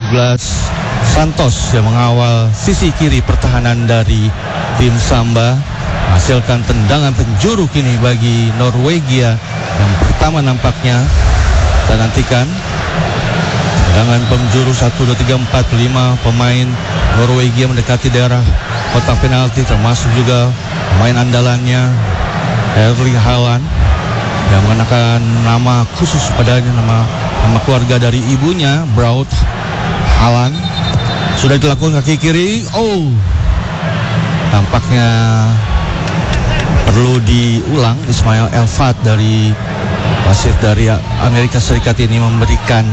Douglas Santos yang mengawal sisi kiri pertahanan dari tim Samba. Hasilkan tendangan penjuru kini bagi Norwegia yang pertama nampaknya. Kita nantikan tendangan penjuru 1, 2, 3, 4, 5 pemain Norwegia mendekati daerah kotak penalti, termasuk juga pemain andalannya Erling Haaland yang mengenakan nama khusus padanya, nama keluarga dari ibunya, Braut Haaland. Sudah dilakukan kaki kiri. Tampaknya perlu diulang. Ismail Elfat dari wasit dari Amerika Serikat ini memberikan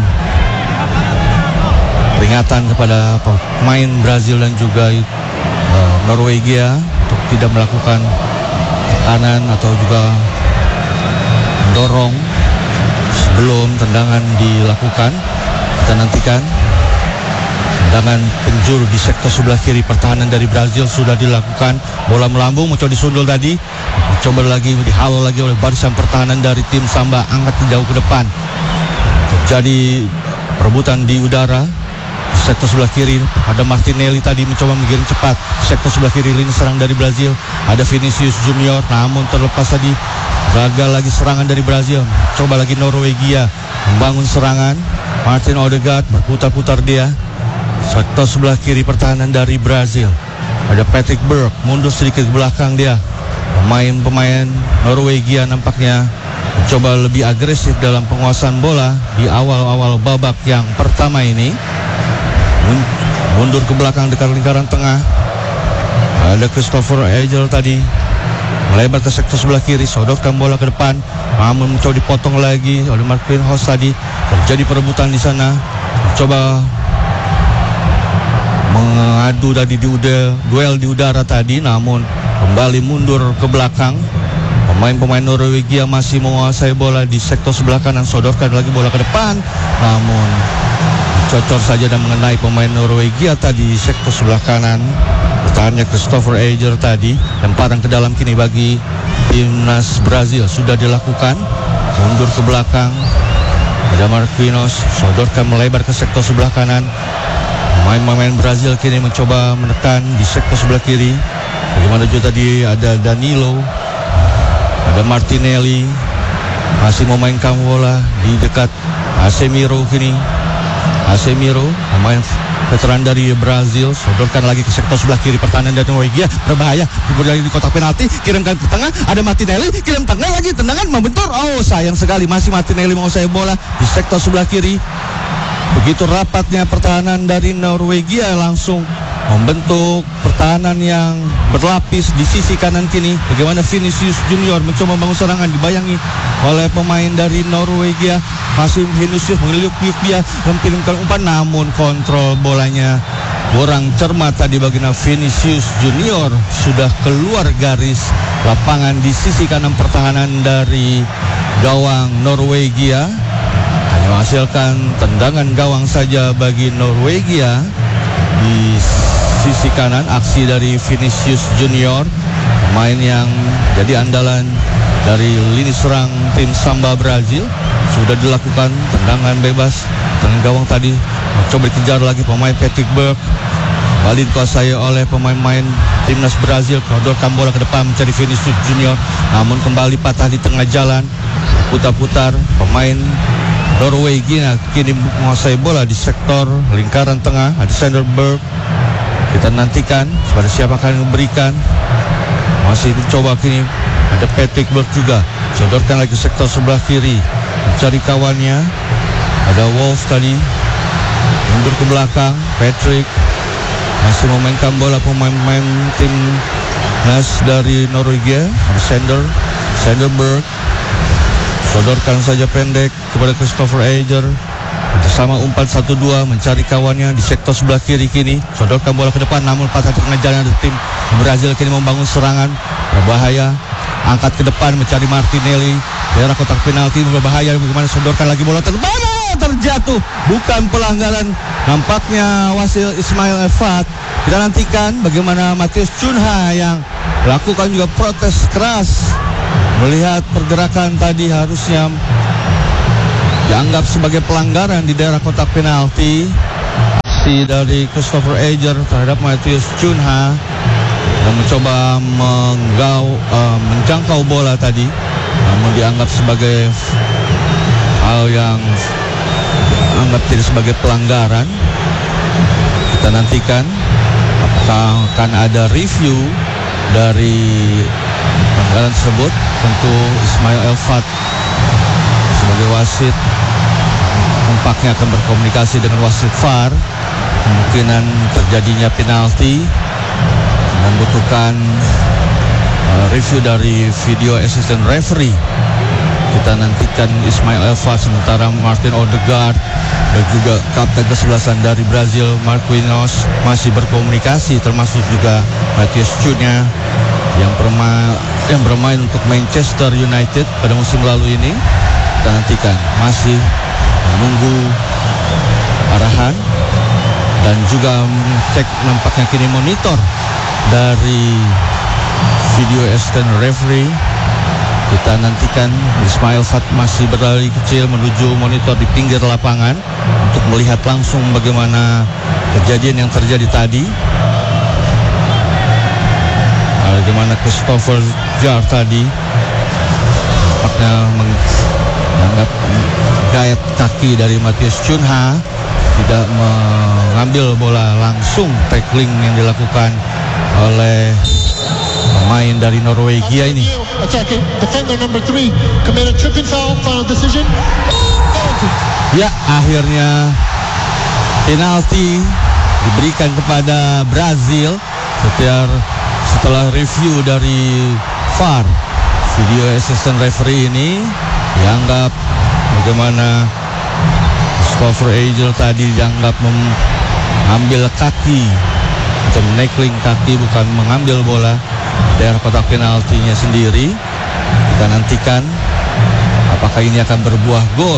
peringatan kepada pemain Brazil dan juga Norwegia untuk tidak melakukan tekanan atau juga mendorong sebelum tendangan dilakukan. Kita nantikan tendangan penjuru di sektor sebelah kiri pertahanan dari Brazil sudah dilakukan. Bola melambung, mencoba disundul tadi, mencoba lagi dihalau lagi oleh barisan pertahanan dari tim Samba, angkat jauh ke depan. Terjadi perebutan di udara di sektor sebelah kiri. Ada Martinelli tadi mencoba menggiring cepat sektor sebelah kiri lini serang dari Brazil. Ada Vinicius Junior, namun terlepas tadi. Gagal lagi serangan dari Brazil. Coba lagi Norwegia membangun serangan. Martin Odegaard berputar-putar dia. Sektor sebelah kiri pertahanan dari Brazil. Ada Patrick Berg mundur sedikit ke belakang dia. Pemain-pemain Norwegia nampaknya mencoba lebih agresif dalam penguasaan bola di awal-awal babak yang pertama ini. Mundur ke belakang dekat lingkaran tengah. Ada Christopher Ejel tadi melebar ke sektor sebelah kiri, sodorkan bola ke depan, namun mencoba dipotong lagi oleh Marquinhos tadi. Terjadi perebutan di sana, coba mengadu tadi duel di udara tadi, namun kembali mundur ke belakang. Pemain-pemain Norwegia masih menguasai bola di sektor sebelah kanan, sodorkan lagi bola ke depan, namun cocor saja dan mengenai pemain Norwegia tadi di sektor sebelah kanan. Pertahannya Christopher Ejel tadi, lemparan ke dalam kini bagi timnas Brazil sudah dilakukan. Mundur ke belakang, ada Marquinhos, sodorkan melebar ke sektor sebelah kanan. Pemain Brazil kini mencoba menekan di sektor sebelah kiri. Bagaimana juga tadi ada Danilo, ada Martinelli, masih memainkan bola di dekat Casemiro kini. Casemiro, pemain veteran dari Brazil, sodorkan lagi ke sektor sebelah kiri pertahanan dari Norwegia. Berbahaya, di kotak penalti, kirimkan ke tengah, ada Martinelli, kirim tengah lagi, tendangan membentur. Sayang sekali, masih Martinelli menguasai bola di sektor sebelah kiri. Begitu rapatnya pertahanan dari Norwegia, langsung membentuk pertahanan yang berlapis di sisi kanan kini. Bagaimana Vinicius Junior mencoba membangun serangan, dibayangi oleh pemain dari Norwegia. Masih Vinicius mengeliuk-liuk dia, mempirimkan umpan, namun kontrol bolanya kurang cermat tadi. Bagaimana Vinicius Junior sudah keluar garis lapangan di sisi kanan pertahanan dari gawang Norwegia. Hanya menghasilkan tendangan gawang saja bagi Norwegia di sisi kanan. Aksi dari Vinicius Junior, pemain yang jadi andalan dari lini serang tim Samba Brazil, sudah dilakukan tendangan bebas. Tendangan gawang tadi mencoba dikejar lagi pemain Patrick Berg, kembali dikuasai oleh pemain-pemain timnas Brazil. Sodorkan bola ke depan mencari Vinicius Junior, namun kembali patah di tengah jalan. Putar-putar pemain Norwegia kini menguasai bola di sektor lingkaran tengah. Ada Sanderberg. Kita nantikan pada siapa akan memberikan. Masih mencoba kini ada Patrick Berg juga, sodorkan lagi sektor sebelah kiri, mencari kawannya. Ada Wolf tadi, mundur ke belakang. Patrick masih memainkan bola pemain-pemain timnas dari Norwegia. Ada Sanderberg, sodorkan saja pendek kepada Christopher Ejel. Bersama umpan 1-2 mencari kawannya di sektor sebelah kiri kini. Sodorkan bola ke depan, namun patah di tengah jalan. Tim Brazil kini membangun serangan berbahaya. Angkat ke depan mencari Martinelli. Daerah kotak penalti berbahaya. Bagaimana sodorkan lagi bola terjatuh. Bukan pelanggaran. Nampaknya wasit Ismail Elfat. Kita nantikan bagaimana Matheus Cunha yang lakukan juga protes keras. Melihat pergerakan tadi harusnya dianggap sebagai pelanggaran di daerah kotak penalti. Aksi dari Christopher Eger terhadap Matheus Cunha yang mencoba menjangkau bola tadi, namun dianggap sebagai hal yang anggap tidak sebagai pelanggaran. Kita nantikan apakah akan ada review dari pelanggaran tersebut. Tentu Ismail Elfat sebagai wasit tampaknya akan berkomunikasi dengan wasit VAR. Kemungkinan terjadinya penalti membutuhkan review dari video assistant referee. Kita nantikan Ismail Elfat, sementara Martin Odegaard dan juga kapten kesebelasan dari Brazil Marquinhos masih berkomunikasi, termasuk juga Matheus Cunha yang bermain untuk Manchester United pada musim lalu ini. Kita nantikan, masih menunggu arahan dan juga cek nampaknya kini monitor dari video assistant referee. Kita nantikan Ismail Fat masih berlari kecil menuju monitor di pinggir lapangan untuk melihat langsung bagaimana kejadian yang terjadi tadi. Bagaimana Christopher Jar tadi nampaknya menganggap gayat kaki dari Matheus Cunha, tidak mengambil bola, langsung tackling yang dilakukan oleh pemain dari Norwegia ini. Ya, akhirnya penalti diberikan kepada Brazil setelah review dari VAR. Video assistant referee ini dianggap bagaimana Christopher Eger tadi dianggap mengambil kaki atau menackling kaki, bukan mengambil bola daerah kotak penaltinya sendiri. Kita nantikan apakah ini akan berbuah gol.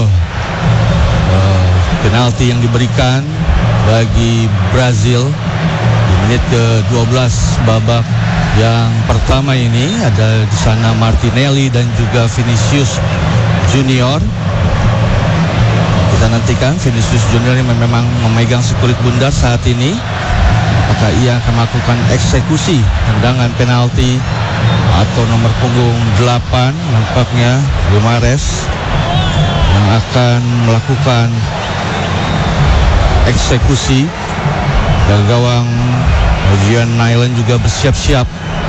Penalti yang diberikan bagi Brazil di menit ke-12 babak yang pertama ini. Ada di sana Martinelli dan juga Vinicius Junior. Kita nantikan Vinicius Junior yang memang memegang sekulit bundar saat ini. Apakah ia akan melakukan eksekusi tendangan penalti atau nomor punggung 8 nampaknya Guimarães yang akan melakukan eksekusi. Dan gawang Gian Nyland juga bersiap-siap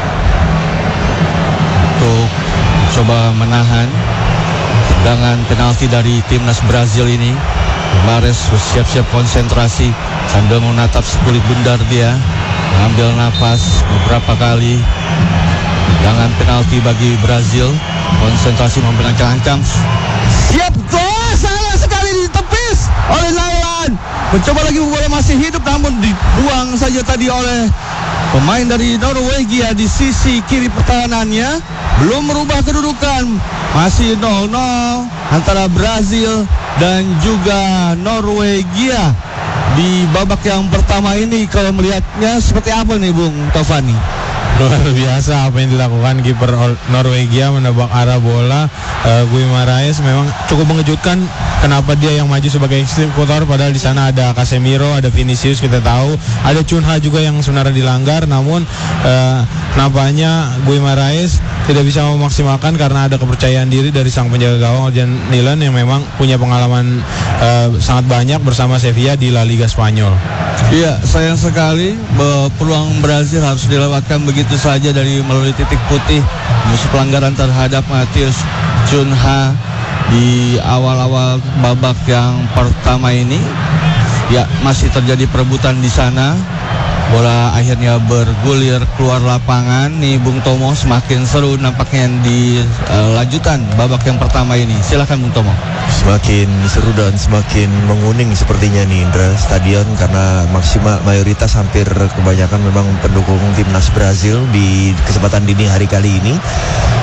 untuk mencoba menahan tendangan penalti dari timnas Brazil ini. Guimarães bersiap-siap konsentrasi sambil menatap sekulit bundar dia, mengambil napas beberapa kali. Tendangan penalti bagi Brazil, konsentrasi memberancang-ancang. Siap gol, sayang sekali ditepis oleh Nyland. Mencoba lagi, bola masih hidup namun dibuang saja tadi oleh pemain dari Norwegia di sisi kiri pertahanannya. Belum merubah kedudukan, masih 0-0 antara Brazil dan juga Norwegia di babak yang pertama ini. Kalau melihatnya seperti apa nih Bung Tovani? Luar biasa apa yang dilakukan kiper Norwegia, menebak arah bola. Guimarães memang cukup mengejutkan. Kenapa dia yang maju sebagai eksekutor, padahal di sana ada Casemiro, ada Vinicius, kita tahu ada Cunha juga yang sebenarnya dilanggar. Namun nampaknya Guimarães tidak bisa memaksimalkan karena ada kepercayaan diri dari sang penjaga gawang Gian Nyland yang memang punya pengalaman sangat banyak bersama Sevilla di La Liga Spanyol. Iya, sayang sekali peluang Brazil harus dilewatkan begitu saja dari melalui titik putih. Musuh pelanggaran terhadap Matheus Cunha di awal-awal babak yang pertama ini. Ya, masih terjadi perebutan di sana. Bola akhirnya bergulir keluar lapangan. Nih Bung Tomo, semakin seru nampaknya di lanjutan babak yang pertama ini. Silakan Bung Tomo. Semakin seru dan semakin menguning sepertinya nih Indra stadion, karena mayoritas hampir kebanyakan memang pendukung timnas Brazil di kesempatan dini hari kali ini.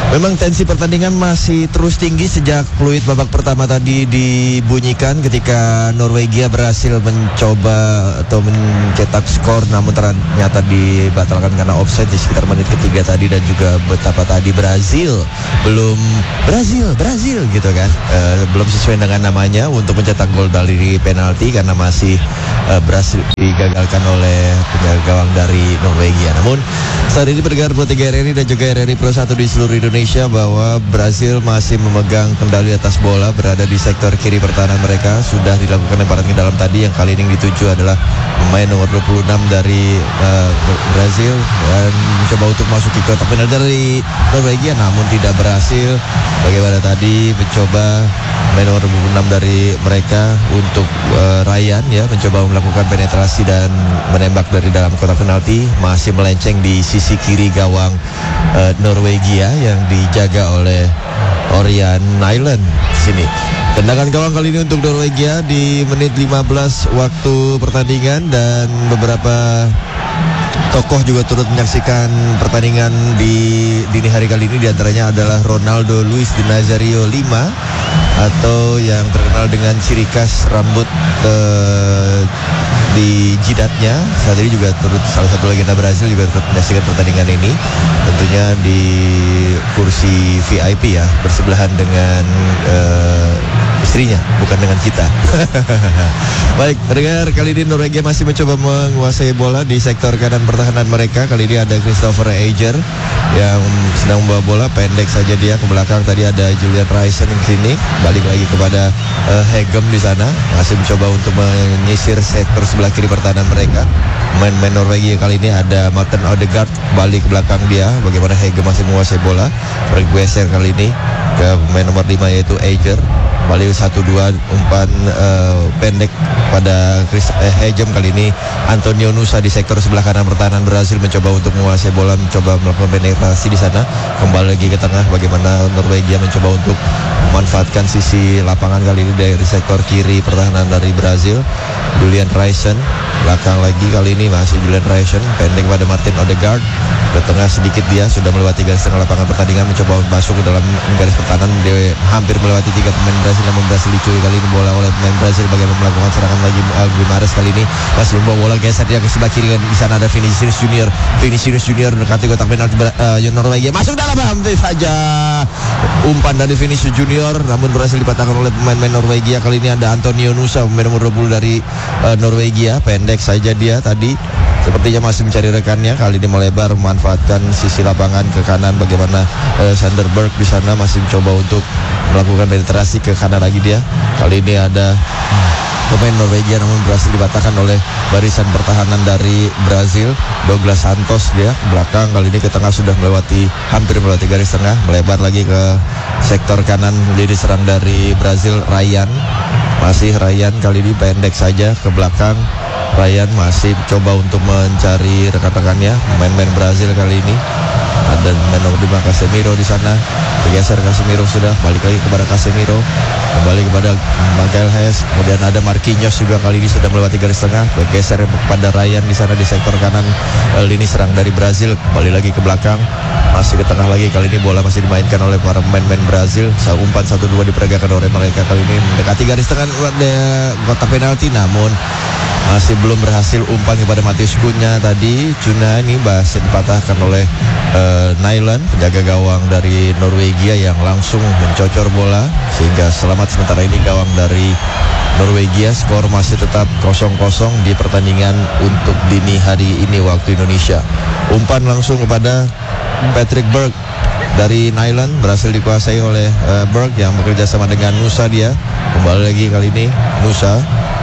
Memang tensi pertandingan masih terus tinggi sejak peluit babak pertama tadi dibunyikan ketika Norwegia berhasil mencoba atau mencetak skor, namun ternyata dibatalkan karena offside di sekitar menit ketiga tadi. Dan juga betapa tadi Brazil gitu kan, belum sesuai dengan namanya untuk mencetak gol dari penalti karena masih berhasil digagalkan oleh penjaga gawang dari Norwegia. Namun saat ini pendengar Pro 3 RRI dan juga RRI Pro 1 di seluruh Indonesia bahwa Brazil masih memegang kendali atas bola, berada di sektor kiri pertahanan mereka. Sudah dilakukan lemparan ke dalam tadi, yang kali ini yang dituju adalah pemain nomor 26 dari Brazil dan mencoba untuk masuk ke kotak penalti dari Norwegia, namun tidak berhasil. Bagaimana tadi mencoba pemain nomor 26 dari mereka untuk Ryan ya, mencoba melakukan penetrasi dan menembak dari dalam kotak penalti, masih melenceng di sisi kiri gawang Norwegia yang dijaga oleh Orion Nyland di sini. Tendangan gawang kali ini untuk Norwegia di menit 15 waktu pertandingan, dan beberapa tokoh juga turut menyaksikan pertandingan di dini hari kali ini. Di antaranya adalah Ronaldo Luis Di Nazario 5 atau yang terkenal dengan ciri khas rambut di jidatnya. Saat ini juga turut salah satu legenda Brazil juga turut menyaksikan pertandingan ini, tentunya di kursi VIP ya, bersebelahan dengan istrinya, bukan dengan kita. Baik, pendengar, kali ini Norwegia masih mencoba menguasai bola di sektor kanan pertahanan mereka. Kali ini ada Christopher Ager yang sedang membawa bola, pendek saja dia ke belakang. Tadi ada Julian Rayson yang sini, balik lagi kepada Hegem di sana, masih mencoba untuk menyisir sektor sebelah kiri pertahanan mereka. Main Norwegia kali ini ada Martin Odegaard, balik ke belakang dia. Bagaimana Hegem masih menguasai bola, bergeser kali ini ke pemain nomor 5 yaitu Ager. Balik 1-2 umpan pendek pada Hegem. Kali ini Antonio Nusa di sektor sebelah kanan pertahanan Brazil mencoba untuk menguasai bola, mencoba melakukan penetrasi di sana. Kembali lagi ke tengah, bagaimana Norwegia mencoba untuk memanfaatkan sisi lapangan kali ini dari sektor kiri pertahanan dari Brazil. Julian Rayson belakang lagi, kali ini masih Julian Rayson, pendek pada Martin Odegaard. Ke tengah sedikit dia sudah melewati garis tengah lapangan pertandingan, mencoba masuk ke dalam garis pertahanan. Dia hampir melewati 3 pemain Brazil, namun berhasil dicuri kali ini bola oleh pemain Brazil. Bagaimana melakukan serangan lagi Guimares kali ini masih membawa bola, geser dia ke sebelah kiri. Di sana ada Vinicius Junior mendekati kotak penalti Norwegia, masuk dalam, hampir saja umpan dari Vinicius Junior, namun berhasil dipatahkan oleh pemain Norwegia. Kali ini ada Antonio Nusa, pemain nomor 20 dari Norwegia, pendek saja dia tadi. Sepertinya masih mencari rekannya, kali ini melebar memanfaatkan sisi lapangan ke kanan. Bagaimana Sanderberg di sana masih mencoba untuk melakukan penetrasi ke kanan lagi dia. Kali ini ada pemain Norwegia namun berhasil dipatahkan oleh barisan pertahanan dari Brazil. Douglas Santos dia belakang, kali ini ke tengah sudah hampir melewati garis tengah, melebar lagi ke sektor kanan. Jadi diserang dari Brazil Ryan, masih Ryan kali ini pendek saja ke belakang. Ryan masih coba untuk mencari rekan-rekannya, pemain Brazil kali ini. Ada pemain nomor 5 Casemiro di sana. Bergeser Casemiro, sudah balik lagi kepada Casemiro. Kembali kepada Magalhaes Hayes. Kemudian ada Marquinhos juga kali ini sudah melewati garis tengah. Bergeser kepada Ryan di sana di sektor kanan lini serang dari Brazil. Kembali lagi ke belakang. Masih ke tengah lagi, kali ini bola masih dimainkan oleh para pemain Brazil. Umpan 1-2 diperagakan oleh mereka kali ini mendekati garis tengah kotak penalti, namun masih belum berhasil umpan kepada Matheus Cunha tadi. Cunha ini masih dipatahkan oleh Nyland, penjaga gawang dari Norwegia, yang langsung mencocor bola sehingga selamat sementara ini gawang dari Norwegia. Skor masih tetap 0-0 di pertandingan untuk dini hari ini waktu Indonesia. Umpan langsung kepada Patrick Berg dari Nyland, berhasil dikuasai oleh Berg yang bekerja sama dengan Nusa dia. Kembali lagi kali ini Nusa,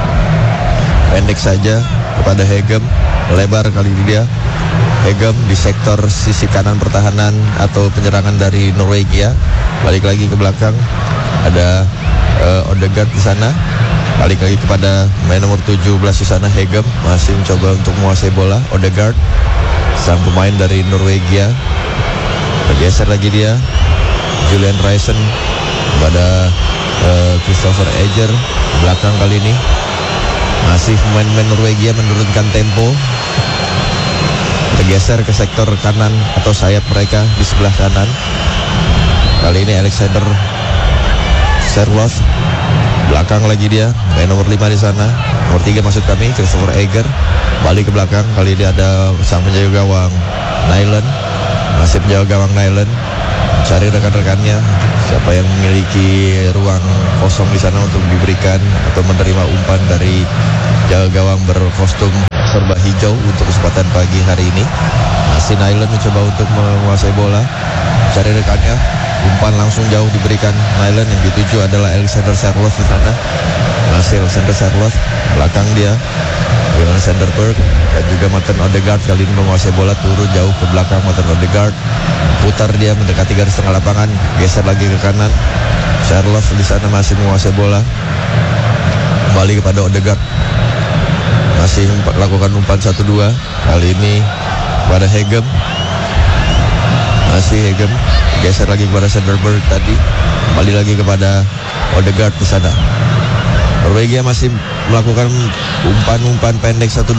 pendek saja kepada Hegem, lebar kali ini dia. Hegem di sektor sisi kanan pertahanan atau penyerangan dari Norwegia. Balik lagi ke belakang, ada Odegaard di sana. Balik lagi kepada main nomor 17 di sana, Hegem masih mencoba untuk menguasai bola. Odegaard, sang pemain dari Norwegia, bergeser lagi dia. Julian Rayson kepada Christopher Ager belakang kali ini. Masih pemain Norwegia menurunkan tempo, bergeser ke sektor kanan atau sayap mereka di sebelah kanan. Kali ini Alexander Serloth. Belakang lagi dia, main nomor 5 di sana. Nomor 3 maksud kami, Christopher Eger. Balik ke belakang, kali ini ada sang penjaga gawang Nyland. Masih penjaga gawang Nyland. Cari rekan-rekannya, siapa yang memiliki ruang kosong di sana untuk diberikan atau menerima umpan dari jaga gawang berkostum serba hijau untuk kesempatan pagi hari ini. Masih Nyland mencoba untuk menguasai bola. Cari rekannya, umpan langsung jauh diberikan Nyland, yang dituju adalah Alexander Serloth di sana. Masih Alexander Serloth, belakang dia dengan Sanderberg dan juga Martin Odegaard. Kali ini menguasai bola, turun jauh ke belakang Martin Odegaard. Putar dia mendekati garis tengah lapangan, geser lagi ke kanan. Serloth di sana masih menguasai bola. Kembali kepada Odegaard. Masih lakukan umpan 1-2. Kali ini kepada Hegem. Masih Hegem, geser lagi kepada Sanderberg tadi. Kembali lagi kepada Odegaard di sana. Norwegia masih melakukan umpan-umpan pendek 1-2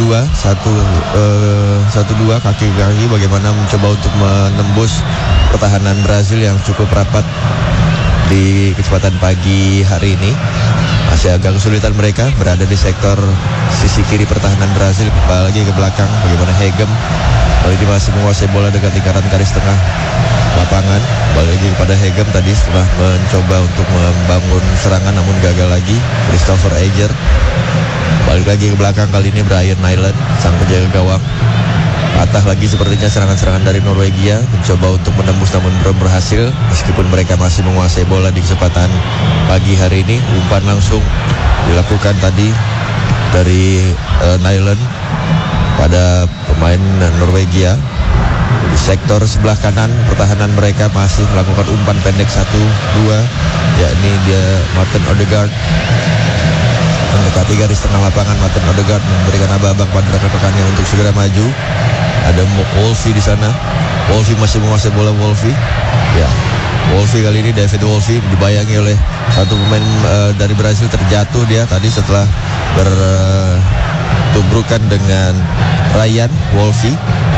kaki-kaki, bagaimana mencoba untuk menembus pertahanan Brazil yang cukup rapat di kesempatan pagi hari ini. Masih agak kesulitan mereka berada di sektor sisi kiri pertahanan Brazil. Kembali lagi ke belakang, bagaimana Hegem kali ini masih menguasai bola dekat lingkaran garis tengah lapangan. Balik lagi kepada Hegem tadi setelah mencoba untuk membangun serangan namun gagal lagi. Christopher Eger. Balik lagi ke belakang, kali ini Brian Nyland, sang penjaga gawang. Patah lagi sepertinya serangan-serangan dari Norwegia, mencoba untuk menembus namun belum berhasil. Meskipun mereka masih menguasai bola di kesempatan pagi hari ini. Umpan langsung dilakukan tadi dari Nyland pada pemain Norwegia. Di sektor sebelah kanan pertahanan mereka masih melakukan umpan pendek 1-2, yakni dia Martin Odegaard mendekati garis tengah lapangan. Martin Odegaard memberikan aba-aba pada rekan-rekannya untuk segera maju. Ada Wolfi di sana. Wolfi masih menguasai bola. Wolfi kali ini David Wolfi dibayangi oleh satu pemain dari Brazil. Terjatuh dia tadi setelah bertubrukan dengan Ryan Wolfi.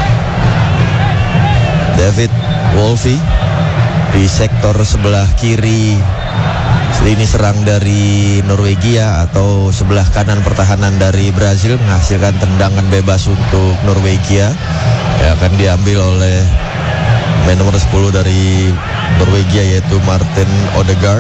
David Wolfi di sektor sebelah kiri lini serang dari Norwegia atau sebelah kanan pertahanan dari Brazil, menghasilkan tendangan bebas untuk Norwegia yang akan diambil oleh pemain nomor 10 dari Norwegia, yaitu Martin Odegaard.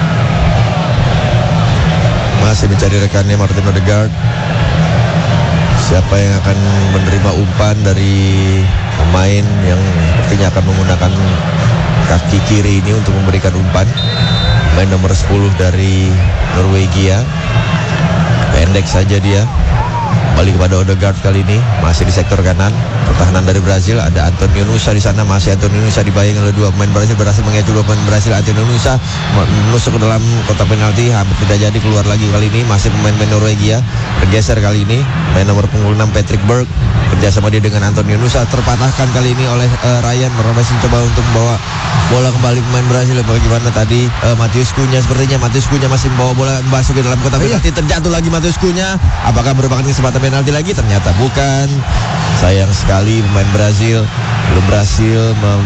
Masih mencari rekannya Martin Odegaard. Siapa yang akan menerima umpan dari pemain yang sepertinya akan menggunakan kaki kiri ini untuk memberikan umpan? Pemain nomor 10 dari Norwegia. Pendek saja dia. Kembali kepada Odegaard kali ini, masih di sektor kanan pertahanan dari Brazil. Ada Antonio Nusa di sana, masih Antonio Nusa dibayangi oleh dua pemain Brazil, berhasil mengecoh dua pemain Brazil. Antonio Nusa menusuk ke dalam kotak penalti, hampir tidak jadi, keluar lagi kali ini. Masih pemain Norwegia bergeser kali ini, pemain nomor punggung 6 Patrick Berg kerjasama dia dengan Antonio Nusa, terpatahkan kali ini oleh Ryan. Merobes mencoba untuk membawa bola kembali pemain Brazil. Bagaimana tadi Matheus Cunha, sepertinya Matheus Cunha masih membawa bola masuk ke dalam kotak penalti. Terjatuh lagi Matheus Cunha. Apakah merupakan kesempatan penalti lagi? Ternyata bukan. Sayang sekali pemain Brazil belum berhasil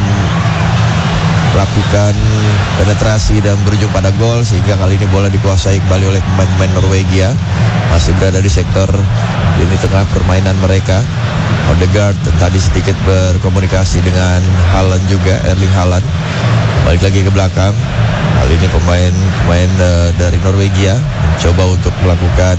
melakukan penetrasi dan berujung pada gol, sehingga kali ini bola dikuasai kembali oleh pemain-pemain Norwegia. Masih berada di sektor lini tengah permainan mereka. Odegaard tadi sedikit berkomunikasi dengan Haaland juga, Erling Haaland. Balik lagi ke belakang. Kali ini pemain dari Norwegia mencoba untuk melakukan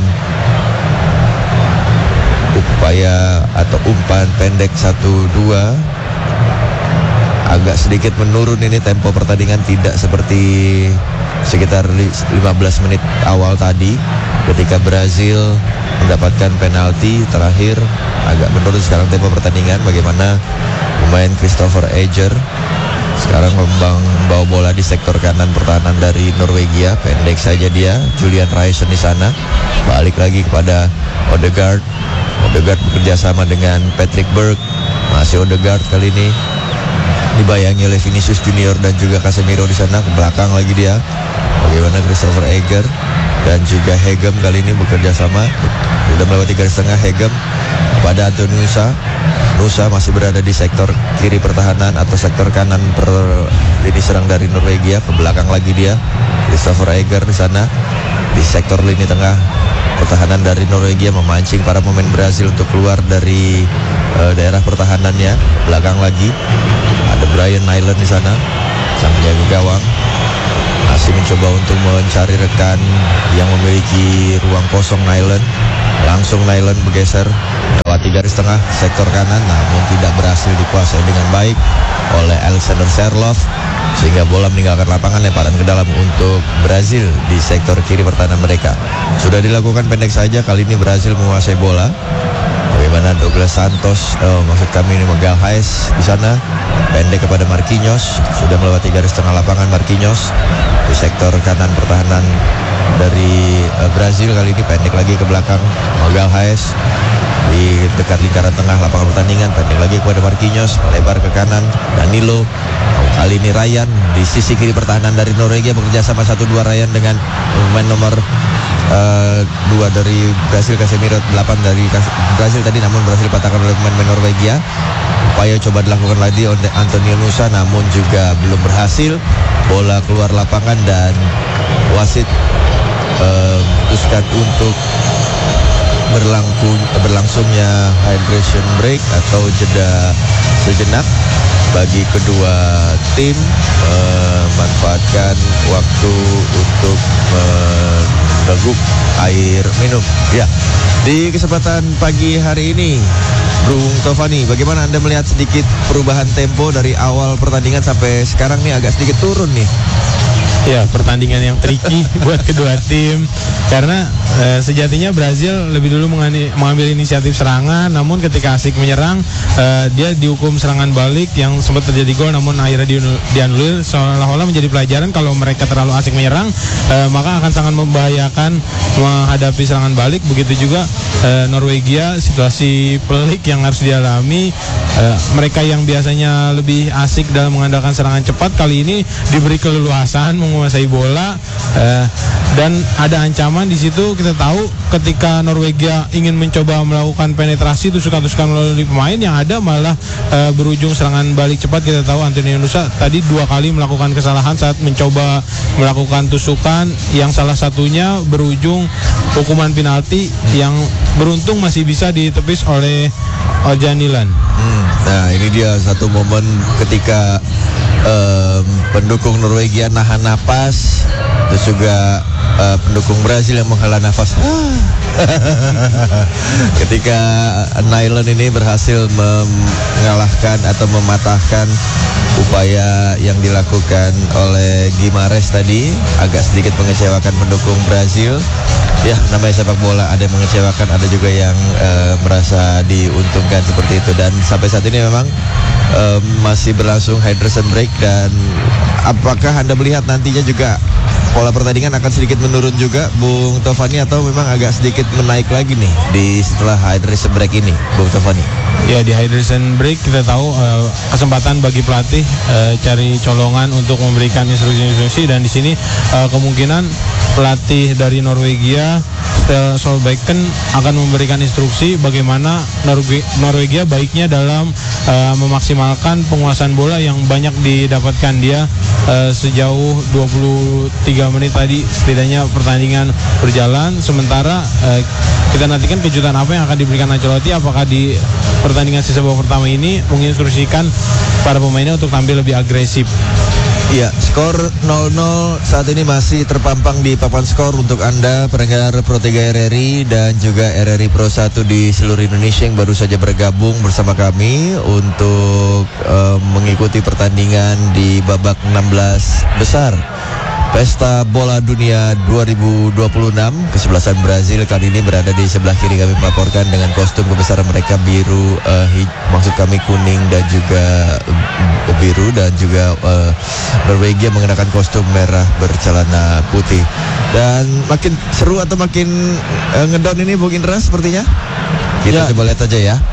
upaya atau umpan pendek 1-2. Agak sedikit menurun ini tempo pertandingan, tidak seperti sekitar 15 menit awal tadi ketika Brazil mendapatkan penalti terakhir. Agak menurun sekarang tempo pertandingan. Bagaimana pemain Christopher Eger sekarang membawa bola di sektor kanan pertahanan dari Norwegia. Pendek saja dia, Julian Ryerson di sana. Balik lagi kepada Odegaard. Odegaard bekerja sama dengan Patrick Berg. Masih Odegaard kali ini dibayangi oleh Vinicius Junior dan juga Casemiro di sana. Ke belakang lagi dia. Bagaimana Christopher Eger dan juga Hegem kali ini bekerja sama. Sudah melewati garis tengah Hegem. kepada Antonio Nusa masih berada di sektor kiri pertahanan atau sektor kanan lini serang dari Norwegia. Ke belakang lagi dia Christopher Eger di sana di sektor lini tengah pertahanan dari Norwegia, memancing para pemain Brazil untuk keluar dari daerah pertahanannya. Belakang lagi ada Brian Nyland di sana, sang penjaga gawang masih mencoba untuk mencari rekan yang memiliki ruang kosong. Langsung Nyland bergeser melewati garis tengah sektor kanan, namun tidak berhasil dikuasai dengan baik oleh Alexander Serlov, sehingga bola meninggalkan lapangan, lemparan ke dalam untuk Brazil di sektor kiri pertahanan mereka. Sudah dilakukan pendek saja, kali ini Brazil menguasai bola. Bagaimana Douglas Santos, maksud kami ini Magalhaes di sana, pendek kepada Marquinhos, sudah melewati garis tengah lapangan. Marquinhos di sektor kanan pertahanan dari Brazil, kali ini pendek lagi ke belakang. Magalhaes di dekat lingkaran tengah lapangan pertandingan, pendek lagi kepada Marquinhos, melebar ke kanan. Danilo, kali ini Ryan di sisi kiri pertahanan dari Norwegia, bekerja sama 1-2 Ryan dengan pemain nomor 2 dari Brasil, Casemiro. 8 dari Brasil tadi, namun berhasil patahkan oleh pemain Norwegia. Upaya coba dilakukan lagi oleh Antonio Nusa, namun juga belum berhasil. Bola keluar lapangan dan wasit memutuskan untuk berlangsungnya hydration break atau jeda sejenak bagi kedua tim, memanfaatkan waktu untuk meneguk air minum. Ya, di kesempatan pagi hari ini, Bung Tovani, bagaimana Anda melihat sedikit perubahan tempo dari awal pertandingan sampai sekarang nih, agak sedikit turun nih? Ya, pertandingan yang tricky buat kedua tim karena sejatinya Brazil lebih dulu mengambil inisiatif serangan, namun ketika asik menyerang dia dihukum serangan balik yang sempat terjadi gol, namun akhirnya dianulir. Seolah-olah menjadi pelajaran kalau mereka terlalu asik menyerang maka akan sangat membahayakan menghadapi serangan balik. Begitu juga Norwegia, situasi pelik yang harus dialami. Mereka yang biasanya lebih asik dalam mengandalkan serangan cepat, kali ini diberi keleluasan menguasai bola, dan ada ancaman di situ. Kita tahu ketika Norwegia ingin mencoba melakukan penetrasi tusukan-tusukan melalui pemain, yang ada malah berujung serangan balik cepat. Kita tahu Antonio Nusa tadi 2 kali melakukan kesalahan saat mencoba melakukan tusukan, yang salah satunya berujung hukuman penalti yang beruntung masih bisa ditepis oleh Janilan. Nah, ini dia satu momen ketika pendukung Norwegia nahan napas, terus juga pendukung Brazil yang menghela nafas. Ketika Nyland ini berhasil mengalahkan atau mematahkan upaya yang dilakukan oleh Guimarães tadi, agak sedikit mengecewakan pendukung Brazil. Ya, namanya sepak bola, ada yang mengecewakan, ada juga yang merasa diuntungkan seperti itu. Dan sampai saat ini memang masih berlangsung hydration break. Dan apakah Anda melihat nantinya juga pola pertandingan akan sedikit menurun juga, Bung Tovani, atau memang agak sedikit menaik lagi nih di setelah hydration break ini, Bung Tovani? Ya, di hydration break kita tahu kesempatan bagi pelatih cari colongan untuk memberikan instruksi-instruksi, dan di sini kemungkinan pelatih dari Norwegia Ståle Solbakken akan memberikan instruksi bagaimana Norwegia baiknya dalam memaksimalkan penguasaan bola yang banyak didapatkan dia sejauh 23 menit tadi setidaknya pertandingan berjalan. Sementara kita nantikan kejutan apa yang akan diberikan Ancelotti, apakah di pertandingan sisa babak pertama ini menginstruksikan para pemainnya untuk tampil lebih agresif. Iya, skor 0-0 saat ini masih terpampang di papan skor untuk Anda pendengar Pro 3 RRI dan juga RRI Pro 1 di seluruh Indonesia yang baru saja bergabung bersama kami untuk mengikuti pertandingan di babak 16 besar Pesta Bola Dunia 2026. Kesebelasan Brazil kali ini berada di sebelah kiri kami melaporkan dengan kostum kebesaran mereka biru, maksud kami kuning dan juga biru, dan juga Norwegia mengenakan kostum merah bercelana putih. Dan makin seru atau makin ngedown ini Bung Indra sepertinya. Kita coba lihat aja ya.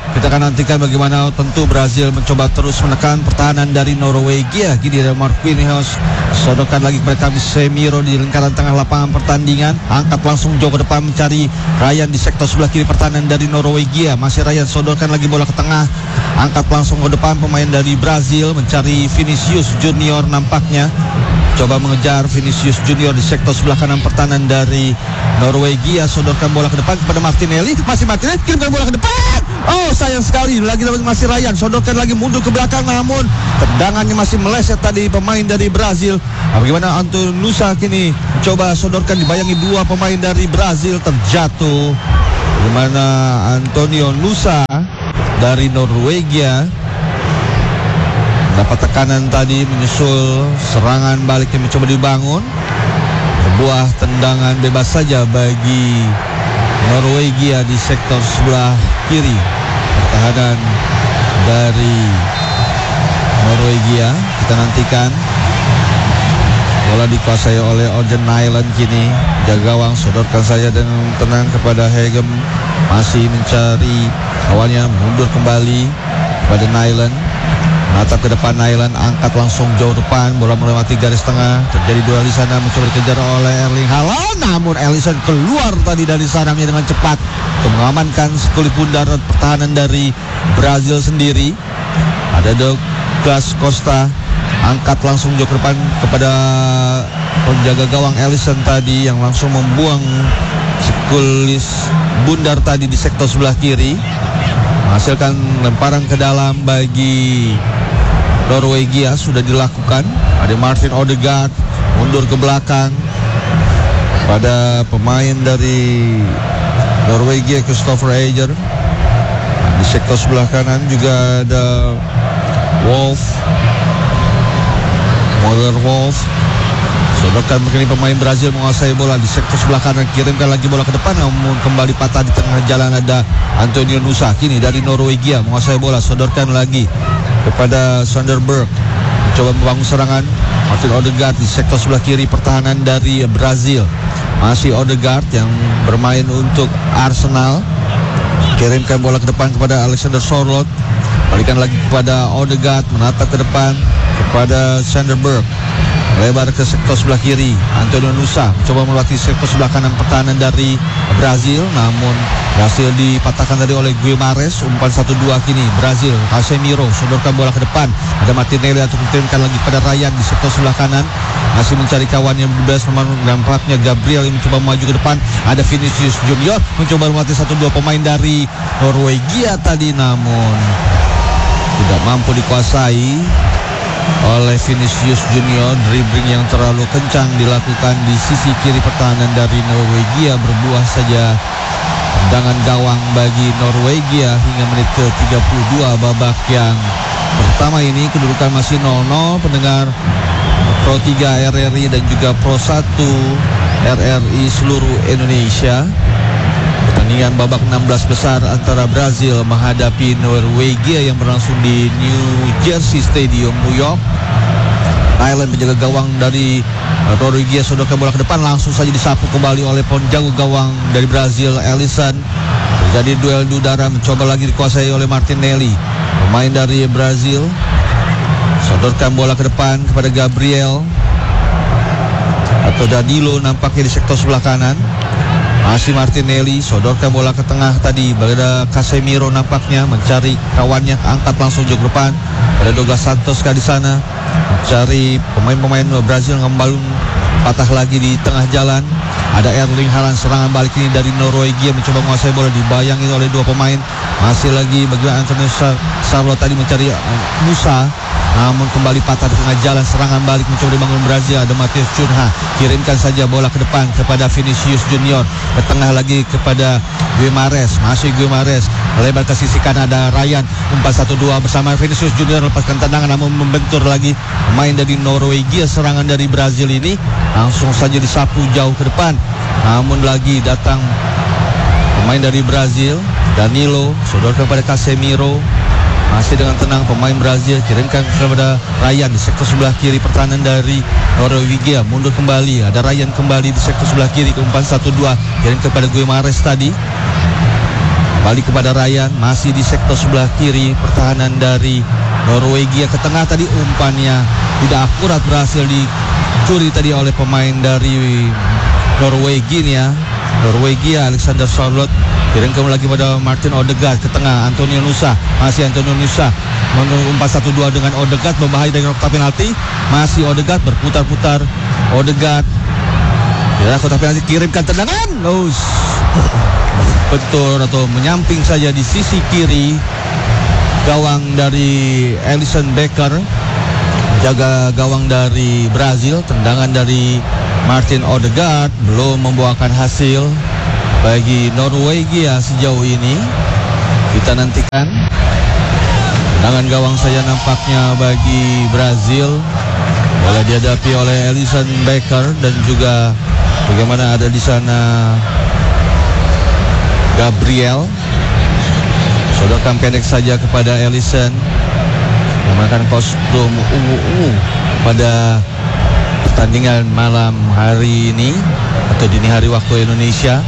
Kita akan nantikan bagaimana tentu Brazil mencoba terus menekan pertahanan dari Norwegia. Gini ada Marquinhos, sodorkan lagi kepada Casemiro di lingkaran tengah lapangan pertandingan. Angkat langsung jauh ke depan mencari Ryan di sektor sebelah kiri pertahanan dari Norwegia. Masih Ryan, sodorkan lagi bola ke tengah. Angkat langsung ke depan pemain dari Brazil mencari Vinicius Junior nampaknya. Coba mengejar Vinicius Junior di sektor sebelah kanan pertahanan dari Norwegia. Sodorkan bola ke depan kepada Martinelli. Masih Martinelli, kirimkan bola ke depan. Oh, sayang sekali. Lagi masih Ryan. Sodorkan lagi mundur ke belakang. Namun tendangannya masih meleset tadi pemain dari Brazil. Bagaimana Antonio Nusa kini coba sodorkan, dibayangi dua pemain dari Brazil, terjatuh. Bagaimana Antonio Nusa dari Norwegia dapat tekanan tadi, menyusul serangan balik yang mencoba dibangun. Sebuah tendangan bebas saja bagi Norwegia di sektor sebelah kiri pertahanan dari Norwegia. Kita nantikan bola dikuasai oleh Orjan Nyland kini. Jaga gawang, sodorkan saja dengan tenang kepada Hegem. Masih mencari awalnya, mundur kembali kepada Nyland. Menatap ke depan Nyland, angkat langsung jauh depan, bola melewati garis tengah. Terjadi duel di sana, mencoba dikejar oleh Erling Haaland. Namun Alisson keluar tadi dari sarangnya dengan cepat untuk mengamankan sekulit bundar pertahanan dari Brazil sendiri. Ada Douglas Costa, angkat langsung jauh ke depan kepada penjaga gawang Alisson tadi yang langsung membuang sekulit bundar tadi di sektor sebelah kiri. Menghasilkan lemparan ke dalam bagi Norwegia sudah dilakukan. Ada Martin Odegaard mundur ke belakang pada pemain dari Norwegia, Christopher Ajer. Di sektor sebelah kanan juga ada Wolf, Moller Wolf. Sodorkan begini pemain Brazil menguasai bola di sektor sebelah kanan, kirimkan lagi bola ke depan, namun kembali patah di tengah jalan. Ada Antonio Nusa kini dari Norwegia menguasai bola, sodorkan lagi kepada Sanderberg, mencoba membangun serangan. Martin Odegaard di sektor sebelah kiri pertahanan dari Brazil. Masih Odegaard yang bermain untuk Arsenal, kirimkan bola ke depan kepada Alexander Sørloth, balikan lagi kepada Odegaard, menatap ke depan kepada Sanderberg, lebar ke sektor sebelah kiri. Antonio Nusa mencoba melewati sektor sebelah kanan pertahanan dari Brazil, namun berhasil dipatahkan tadi oleh Guimarães. Umpan 1-2 kini Brazil. Casemiro sodorkan bola ke depan. Ada Martinelli untuk dikirimkan lagi pada Ryan di sektor sebelah kanan. Masih mencari kawannya bebas, nampaknya Gabriel yang mencoba maju ke depan. Ada Vinicius Junior mencoba melewati 1-2 pemain dari Norwegia tadi, namun tidak mampu dikuasai oleh Vinicius Junior. Dribbling yang terlalu kencang dilakukan di sisi kiri pertahanan dari Norwegia, berbuah saja tendangan gawang bagi Norwegia hingga menit ke-32 babak yang pertama ini. Kedudukan masih 0-0. Pendengar Pro 3 RRI dan juga Pro 1 RRI seluruh Indonesia. Pertandingan babak 16 besar antara Brazil menghadapi Norwegia yang berlangsung di New Jersey Stadium, New York. Thailand menjaga gawang dari Norwegia, sodorkan bola ke depan, langsung saja disapu kembali oleh penjaga gawang dari Brazil, Alisson. Terjadi duel di udara, mencoba lagi dikuasai oleh Martinelli, pemain dari Brazil. Sodorkan bola ke depan kepada Gabriel atau Danilo nampaknya di sektor sebelah kanan. Masih Martinelli, sodorkan bola ke tengah tadi. Ada Casemiro nampaknya mencari kawannya, angkat langsung jauh ke depan. Ada Douglas Santos di sana mencari pemain-pemain Brazil, ngembalun patah lagi di tengah jalan. Ada Erling Haaland, serangan balik ini dari Norwegia, mencoba menguasai bola, dibayangi oleh dua pemain. Masih lagi bagaimana Antonio Sørloth tadi mencari Nusa, namun kembali patah di tengah jalan. Serangan balik mencoba dibangun Brazil. Ada Matheus Cunha, kirimkan saja bola ke depan kepada Vinicius Junior, ke tengah lagi kepada Guimarães. Masih Guimarães lebar ke sisi kanan, ada Ryan. Umpan 1-2 bersama Vinicius Junior, lepaskan tendangan namun membentur lagi pemain dari Norwegia. Serangan dari Brazil ini langsung saja disapu jauh ke depan, namun lagi datang pemain dari Brazil, Danilo, sodorkan kepada Casemiro. Masih dengan tenang pemain Brazil, kirimkan kepada Ryan di sektor sebelah kiri pertahanan dari Norwegia. Mundur kembali, ada Ryan kembali di sektor sebelah kiri, ke umpan 1-2, kirim kepada Guimarães tadi. Balik kepada Ryan, masih di sektor sebelah kiri. Pertahanan dari Norwegia ke tengah tadi, umpannya tidak akurat, berhasil dicuri tadi oleh pemain dari Norwegia. Alexander Sørloth kirimkan lagi pada Martin Odegaard ke tengah. Antonio Nusa, masih Antonio Nusa umpan 1-2 dengan Odegaard, berbahaya dari kotak penalti. Masih Odegaard berputar-putar. Odegaard ya, kotak penalti, kirimkan tendangan. Betul atau menyamping saja di sisi kiri gawang dari Alisson Becker, jaga gawang dari Brazil. Tendangan dari Martin Odegaard belum membuahkan hasil bagi Norwegia sejauh ini. Kita nantikan. Tendangan gawang saja nampaknya bagi Brazil. Bola dihadapi oleh Alisson Becker dan juga bagaimana ada di sana Gabriel. Sodorkan pendek saja kepada Alisson, menggunakan kostum ungu pada pertandingan malam hari ini atau dini hari waktu Indonesia.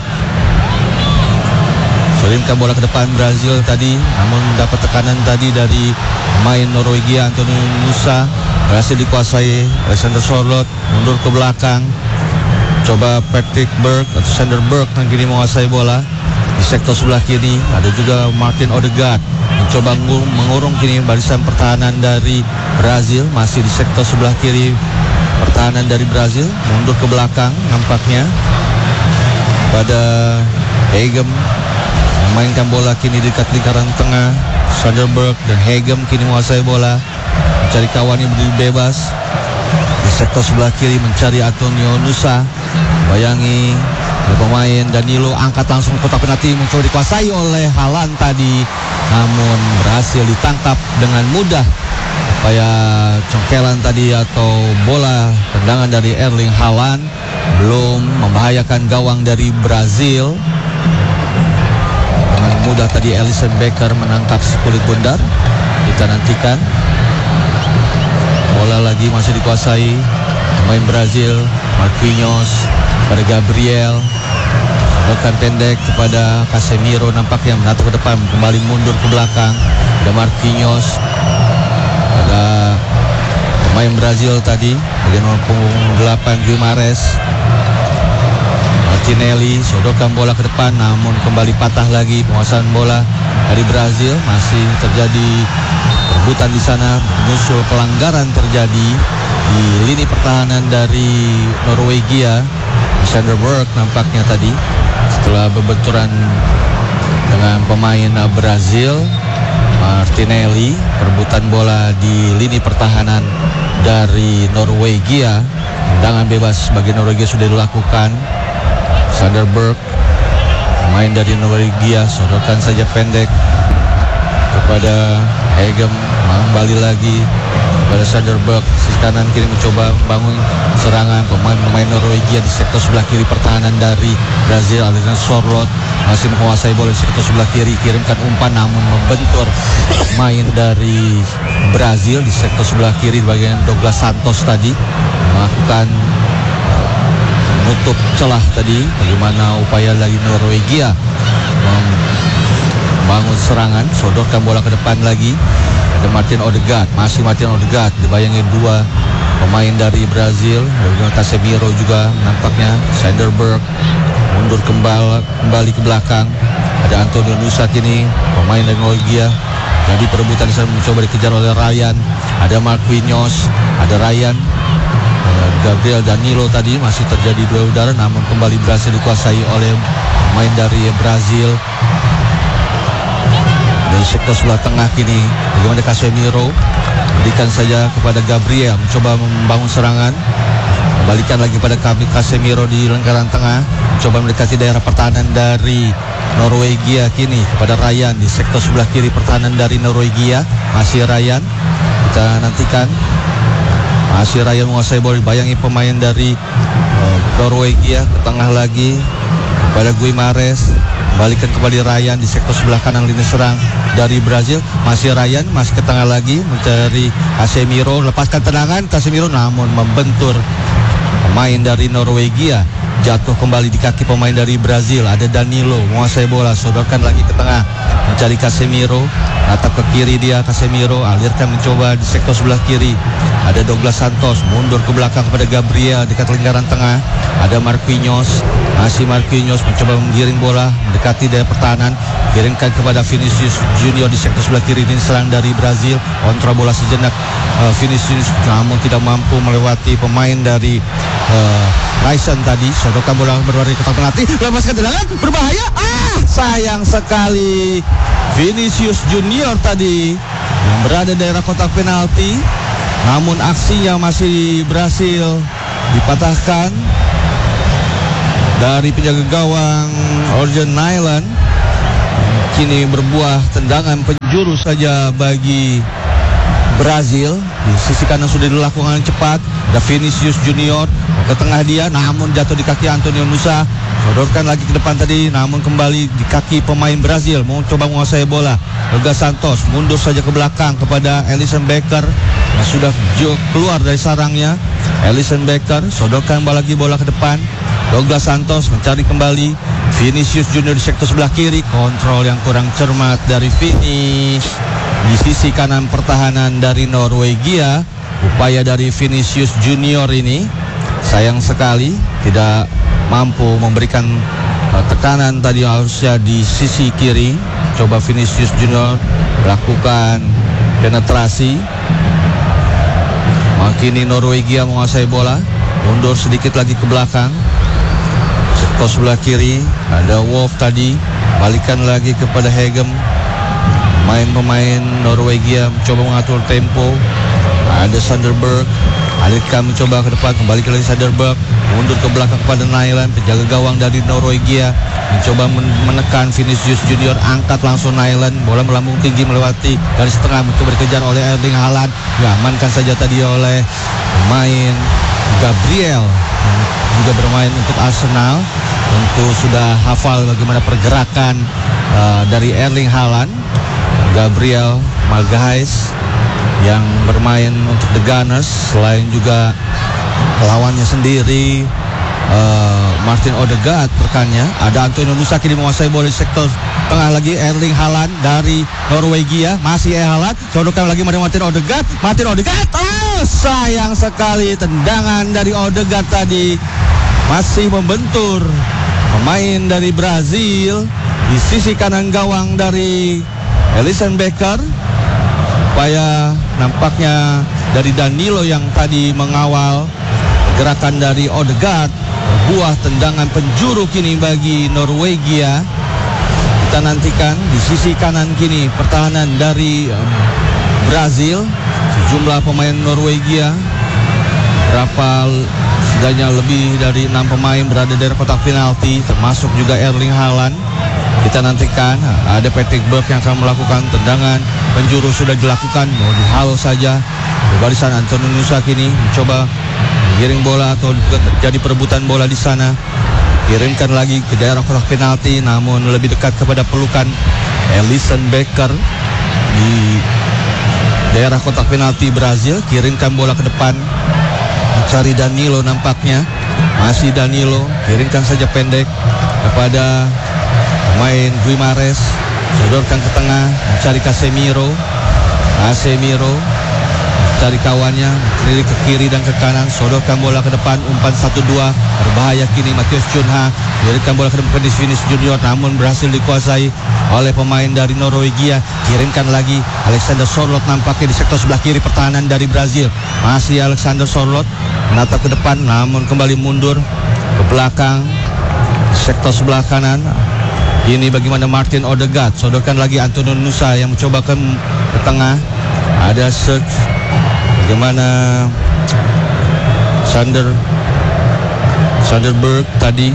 Kirimkan bola ke depan Brazil tadi, namun mendapat tekanan tadi dari pemain Norwegia. Antonio Nusa berhasil dikuasai. Alexander Sørloth mundur ke belakang. Coba Patrick Berg atau Sander Berg yang kini menguasai bola di sektor sebelah kiri. Ada juga Martin Odegaard mencoba mengurung kini barisan pertahanan dari Brazil. Masih di sektor sebelah kiri pertahanan dari Brazil, mundur ke belakang nampaknya pada Hegem. Memainkan bola kini di dekat lingkaran tengah. Sanderberg dan Hegem kini menguasai bola, mencari kawannya berdiri bebas di sektor sebelah kiri, mencari Antonio Nusa. Bayangi pemain Danilo, angkat langsung kotak penalti, mencoba dikuasai oleh Haaland tadi, namun berhasil ditangkap dengan mudah. Supaya congkelan tadi atau bola tendangan dari Erling Haaland belum membahayakan gawang dari Brazil. Dengan mudah tadi Alisson Becker menangkap si kulit bundar. Kita nantikan. Bola lagi masih dikuasai pemain Brazil. Marquinhos pada Gabriel, Bahkan pendek kepada Casemiro, nampaknya menatap ke depan, kembali mundur ke belakang. Ada Marquinhos, ada pemain Brazil tadi, bagian punggung 8 Guimarães. Martinelli sodorkan bola ke depan, namun kembali patah lagi penguasaan bola dari Brazil. Masih terjadi perebutan di sana, menyusul pelanggaran terjadi di lini pertahanan dari Norwegia. Sanderberg nampaknya tadi setelah berbenturan dengan pemain Brazil. Martinelli, perebutan bola di lini pertahanan dari Norwegia. Tendangan bebas bagi Norwegia sudah dilakukan. Sanderberg, pemain dari Norwegia, sodorkan saja pendek kepada Hegem, kembali lagi kepada Sanderberg. Sisi kanan kiri mencoba membangun serangan pemain Norwegia di sektor sebelah kiri pertahanan dari Brazil. Alexander Sørloth masih menguasai bola di sektor sebelah kiri, kirimkan umpan namun membentur main dari Brazil di sektor sebelah kiri. Bagian Douglas Santos tadi melakukan menutup celah tadi. Bagaimana upaya lagi Norwegia membangun serangan, sodorkan bola ke depan lagi. Ada Martin Odegaard, masih Martin Odegaard, dibayangi dua pemain dari Brazil. Casemiro juga nampaknya. Sanderberg mundur kembali ke belakang. Ada Antonio Nusa kini, pemain dari Norwegia. Jadi perebutan di sana mencoba dikejar oleh Ryan. Ada Marquinhos, ada Ryan, Gabriel, Danilo tadi masih terjadi duel udara, namun kembali berhasil dikuasai oleh pemain dari Brazil. Dari sektor sebelah tengah kini, bagaimana Casemiro berikan saja kepada Gabriel, mencoba membangun serangan. Kembalikan lagi pada Casemiro di lingkaran tengah, mencoba mendekati daerah pertahanan dari Norwegia kini kepada Ryan di sektor sebelah kiri pertahanan dari Norwegia. Masih Ryan, kita nantikan. Masih Ryan menguasai bola, bayangi pemain dari Norwegia ke tengah lagi kepada Guimarães. Balikan kembali Ryan di sektor sebelah kanan lini serang dari Brazil. Masih Ryan, masih ke tengah lagi mencari Casemiro, lepaskan tendangan Casemiro namun membentur pemain dari Norwegia. Jatuh kembali di kaki pemain dari Brazil. Ada Danilo menguasai bola, sodorkan lagi ke tengah, mencari Casemiro, atap ke kiri dia. Casemiro alirkan mencoba di sektor sebelah kiri. Ada Douglas Santos mundur ke belakang kepada Gabriel dekat lingkaran tengah. Ada Marquinhos, masih Marquinhos mencoba menggiring bola mendekati daerah pertahanan, kirimkan kepada Vinicius Junior di sektor sebelah kiri. Ini serang dari Brazil, kontrol bola sejenak Vinicius namun tidak mampu melewati pemain dari Raisen tadi. Sodorkan bola berlari ke penalti, lepaskan tendangan berbahaya. Sayang sekali Vinicius Junior tadi yang berada daerah kotak penalti, namun aksinya masih berhasil dipatahkan dari penjaga gawang Orjan Nyland. Kini berbuah tendangan penjuru saja bagi Brazil. Di sisi kanan sudah dilakukan cepat. Ada Vinicius Junior ke tengah dia, namun jatuh di kaki Antonio Nusa. Sodorkan lagi ke depan tadi, namun kembali di kaki pemain Brazil. Mau coba menguasai bola. Douglas Santos mundur saja ke belakang kepada Alisson Becker yang sudah keluar dari sarangnya. Alisson Becker sodorkan lagi bola ke depan. Douglas Santos mencari kembali Vinicius Junior di sektor sebelah kiri. Kontrol yang kurang cermat dari Vini di sisi kanan pertahanan dari Norwegia. Upaya dari Vinicius Junior ini sayang sekali tidak mampu memberikan tekanan tadi, harusnya di sisi kiri. Coba Vinicius Junior lakukan penetrasi. Kini Norwegia menguasai bola, mundur sedikit lagi ke belakang. Sektor sebelah kiri ada Wolf tadi, balikan lagi kepada Hegem. Pemain Norwegia mencoba mengatur tempo. Ada Sanderberg, alirkan mencoba ke depan, kembali lagi Sanderberg, mundur ke belakang kepada Nyland. Penjaga gawang dari Norwegia mencoba menekan Vinicius Junior, angkat langsung Nyland, bola melambung tinggi melewati garis tengah, mencoba dikejar oleh Erling Haaland, diamankan saja tadi oleh pemain Gabriel yang juga bermain untuk Arsenal. Tentu sudah hafal bagaimana pergerakan dari Erling Haaland. Gabriel Magalhaes yang bermain untuk The Gunners, selain juga lawannya sendiri Martin Odegaard rekannya. Ada Antonio Nusa kini menguasai bola di sektor tengah lagi. Erling Haaland dari Norwegia, masih Haaland, sodorkan lagi Martin Odegaard. Sayang sekali tendangan dari Odegaard tadi masih membentur pemain dari Brazil di sisi kanan gawang dari Alisson Becker. Upaya nampaknya dari Danilo yang tadi mengawal gerakan dari Odegaard. Buah tendangan penjuru kini bagi Norwegia. Kita nantikan di sisi kanan kini pertahanan dari Brazil. Sejumlah pemain Norwegia, berapa setidaknya lebih dari 6 pemain berada dari kotak penalti, termasuk juga Erling Haaland. Kita nantikan ada Patrick Berg yang akan melakukan tendangan penjuru, sudah dilakukan, mau dihalau saja. Di barisan Antonio Nusa kini mencoba menggiring bola atau jadi perebutan bola di sana. Kirimkan lagi ke daerah kotak penalti, namun lebih dekat kepada pelukan Alisson Becker di daerah kotak penalti Brazil. Kirimkan bola ke depan, mencari Danilo nampaknya. Masih Danilo, kirimkan saja pendek kepada pemain Guimares, sodorkan ke tengah, mencari Casemiro cari kawannya, kiri ke kiri dan ke kanan, sodorkan bola ke depan, umpan 1-2, berbahaya kini Matheus Cunha, kirimkan bola ke depan di Vinicius Junior, namun berhasil dikuasai oleh pemain dari Norwegia. Kirimkan lagi Alexander Sørloth nampaknya di sektor sebelah kiri pertahanan dari Brazil. Masih Alexander Sørloth menatap ke depan, namun kembali mundur ke belakang sektor sebelah kanan. Ini bagaimana Martin Odegaard, sodorkan lagi Antonio Nusa yang mencoba ke tengah. Ada search bagaimana Sanderberg tadi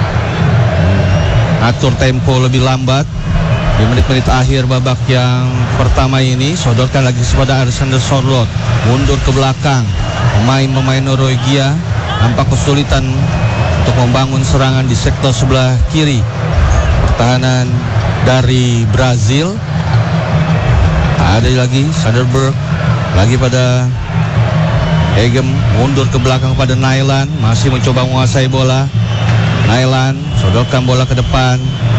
atur tempo lebih lambat di menit-menit akhir babak yang pertama ini. Sodorkan lagi kepada Alexander Sørloth, mundur ke belakang. Pemain Norwegia nampak kesulitan untuk membangun serangan di sektor sebelah kiri pertahanan dari Brazil. Ada lagi Sanderberg, lagi pada Hegem mundur ke belakang pada Nailan, masih mencoba menguasai bola. Nailan sodorkan bola ke depan.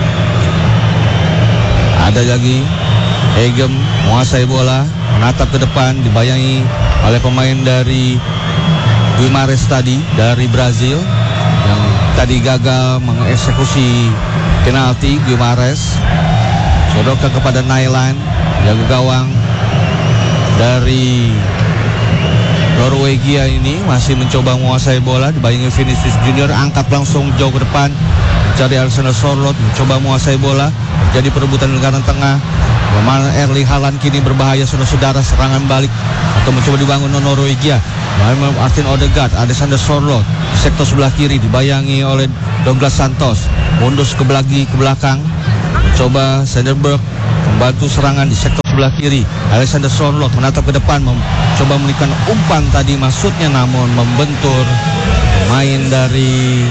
Ada lagi Hegem menguasai bola, menatap ke depan, dibayangi oleh pemain dari Guimarães tadi dari Brazil yang tadi gagal mengeksekusi penalti. Guimarães sodorkan kepada Nailan, jaga gawang dari Norwegia ini masih mencoba menguasai bola, dibayangi Vinicius Junior, angkat langsung jauh ke depan mencari Alexander Sørloth, mencoba menguasai bola, jadi perebutan di lingkaran tengah. Bagaimana Erling Haaland kini berbahaya, saudara-saudara, serangan balik atau mencoba dibangun Norwegia. Martin Odegaard, Alexander Sørloth di sektor sebelah kiri dibayangi oleh Douglas Santos, mundur ke belakang, mencoba Sanderberg membantu serangan di sektor sebelah kiri. Alexander Sørloth menatap ke depan, mencoba memberikan umpan tadi maksudnya, namun membentur main dari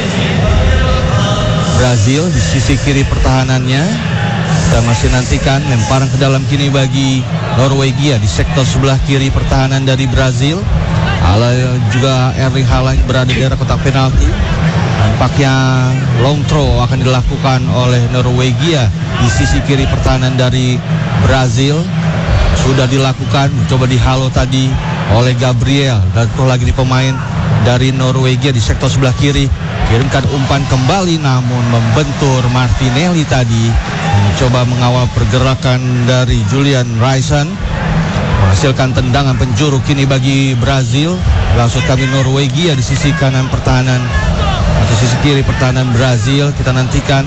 Brazil di sisi kiri pertahanannya. Kita masih nantikan lemparan ke dalam kini bagi Norwegia di sektor sebelah kiri pertahanan dari Brazil. Juga Erling Haaland berada di daerah kotak penalti. Nampaknya long throw akan dilakukan oleh Norwegia di sisi kiri pertahanan dari Brazil. Sudah dilakukan, mencoba dihalau tadi oleh Gabriel, dan tuh lagi di pemain dari Norwegia di sektor sebelah kiri. Kirimkan umpan kembali, namun membentur Martinelli tadi. Mencoba mengawal pergerakan dari Julian Ryerson, menghasilkan tendangan penjuru kini bagi Brazil. Langsung kami Norwegia di sisi kanan pertahanan atau sisi kiri pertahanan Brazil. Kita nantikan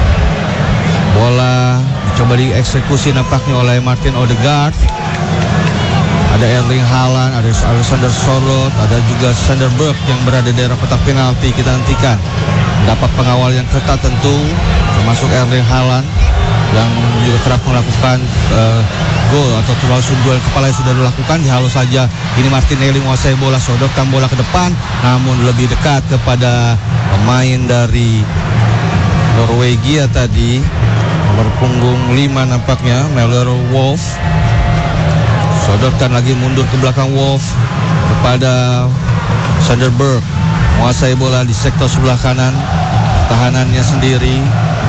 bola dicoba dieksekusi nampaknya oleh Martin Odegaard. Ada Erling Haaland, ada Alexander Sørloth, ada juga Sanderberg yang berada di daerah kotak penalti. Kita nantikan dapat pengawal yang ketat tentu, termasuk Erling Haaland yang juga kerap melakukan gol atau langsung duel kepala yang sudah dilakukan. Dihalau saja ini Martinelli menguasai bola, sodorkan bola ke depan, namun lebih dekat kepada pemain dari Norwegia tadi, nomor punggung 5 nampaknya, Møller Wolf. Sodorkan lagi, mundur ke belakang Wolf kepada Sanderberg, menguasai bola di sektor sebelah kanan pertahanannya sendiri.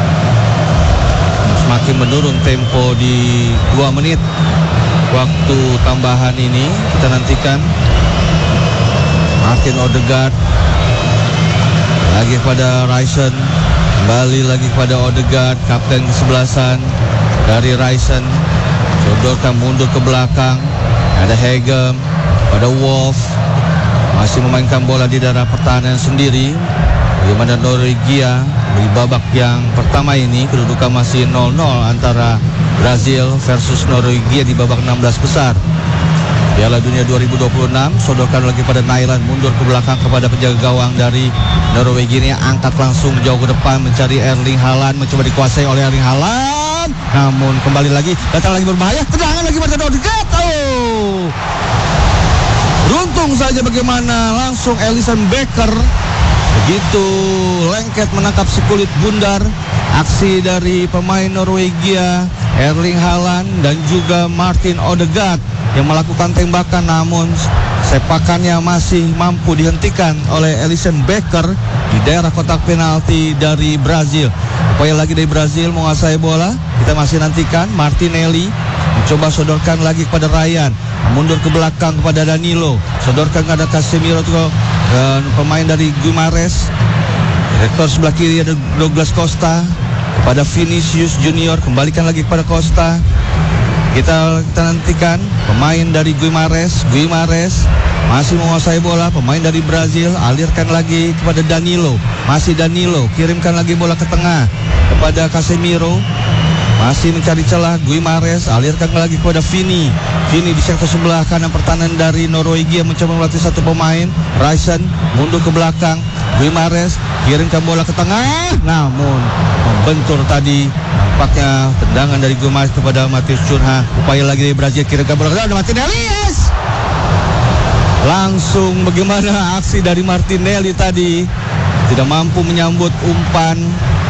Semakin menurun tempo di 2 menit waktu tambahan ini. Kita nantikan Martin Odegaard lagi kepada Ryerson, kembali lagi kepada Odegaard, kapten kesebelasan dari Ryerson. Sodorkan mundur ke belakang, ada Hegem pada Wolf, masih memainkan bola di daerah pertahanan sendiri. Bagaimana Norwegia di babak yang pertama ini, kedudukan masih 0-0 antara Brazil versus Norwegia di babak 16 besar Piala Dunia 2026. Sodorkan lagi pada Nailan, mundur ke belakang kepada penjaga gawang dari Norwegia ini, angkat langsung jauh ke depan mencari Erling Haaland, mencoba dikuasai oleh Erling Haaland, namun kembali lagi datang lagi berbahaya, tendangan lagi pada Odegaard. Beruntung saja bagaimana langsung Alisson Becker begitu lengket menangkap si kulit bundar. Aksi dari pemain Norwegia Erling Haaland dan juga Martin Odegaard yang melakukan tembakan, namun sepakannya masih mampu dihentikan oleh Alisson Becker di daerah kotak penalti dari Brazil. Upaya lagi dari Brazil menguasai bola. Kita masih nantikan Martinelli mencoba sodorkan lagi kepada Ryan, mundur ke belakang kepada Danilo, sodorkan kepada Casemiro dan pemain dari Guimarães. Rektor sebelah kiri ada Douglas Costa kepada Vinicius Junior, kembalikan lagi kepada Costa. Kita nantikan pemain dari Guimarães masih menguasai bola. Pemain dari Brazil alirkan lagi kepada Danilo, masih Danilo kirimkan lagi bola ke tengah kepada Casemiro, masih mencari celah. Guimarães alirkan lagi kepada Vini di sektor sebelah kanan pertahanan dari Norwegia, mencoba melatih satu pemain. Ryerson mundur ke belakang, Guimarães kirimkan bola ke tengah, namun membentur tadi nampaknya tendangan dari Guimarães kepada Matheus Cunha. Upaya lagi dari Brazil, kirimkan bola ke tengah, Martinelli. Langsung bagaimana aksi dari Martinelli tadi, tidak mampu menyambut umpan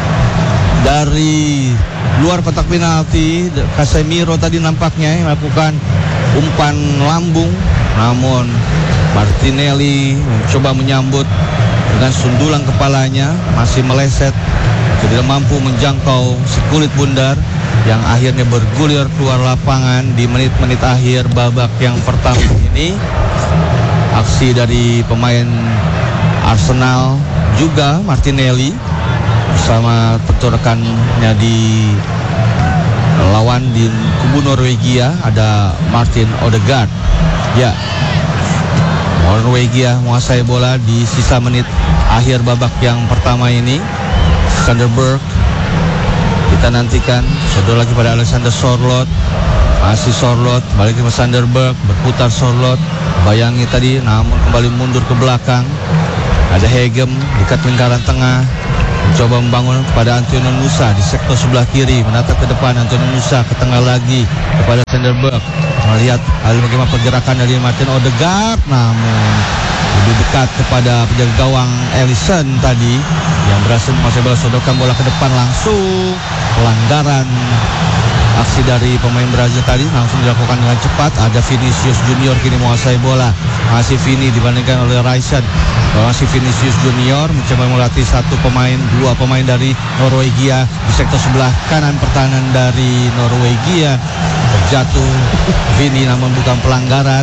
dari luar kotak penalti. Casemiro tadi nampaknya melakukan umpan lambung, namun Martinelli mencoba menyambut dengan sundulan kepalanya, masih meleset, tidak mampu menjangkau si kulit bundar yang akhirnya bergulir keluar lapangan di menit-menit akhir babak yang pertama ini. Aksi dari pemain Arsenal juga Martinelli bersama rekannya di lawan di kubu Norwegia ada Martin Odegaard. Ya, Norwegia menguasai bola di sisa menit akhir babak yang pertama ini. Sanderberg, kita nantikan sodor lagi pada Alexander Sorloth. Masih Sorloth, balik ke Sanderberg, berputar Sorloth, bayangi tadi namun kembali mundur ke belakang. Ada Hegem dekat lingkaran tengah, mencoba membangun kepada Antonio Nusa di sektor sebelah kiri, menatap ke depan. Antonio Nusa ke tengah lagi kepada Sanderberg, melihat bagaimana pergerakan dari Martin Odegaard, namun lebih dekat kepada penjaga gawang Ellison tadi yang berhasil menguasai bola, sodorkan bola ke depan langsung. Pelanggaran aksi dari pemain Brazil tadi langsung dilakukan dengan cepat. Ada Vinicius Junior kini menguasai bola, masih Vini dibandingkan oleh Raisen. Masih Vinicius Junior mencoba melatih dua pemain dari Norwegia di sektor sebelah kanan pertahanan dari Norwegia. Terjatuh Vini namun bukan pelanggaran.